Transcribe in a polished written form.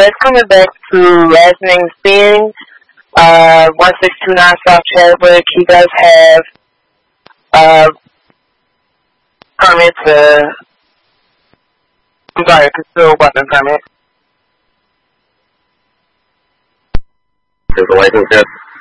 that's coming back to last name's thing. 1629 South Chadwick. He does have permit to. I'm sorry, concealed weapon permit. Is the license good?